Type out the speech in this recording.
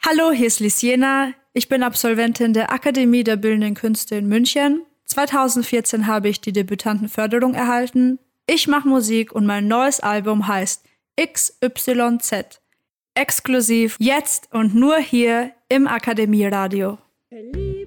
Hallo, hier ist Lisiena. Ich bin Absolventin der Akademie der Bildenden Künste in München. 2014 habe ich die Debütantenförderung erhalten. Ich mache Musik und mein neues Album heißt XYZ. Exklusiv jetzt und nur hier im Akademieradio.